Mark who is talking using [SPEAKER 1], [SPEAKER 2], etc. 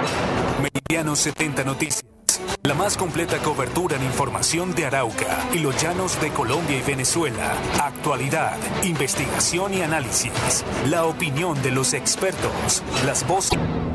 [SPEAKER 1] Meridiano 70 Noticias. La más completa cobertura en información de Arauca y los llanos de Colombia y Venezuela. Actualidad, investigación y análisis. La opinión de los expertos. Las voces.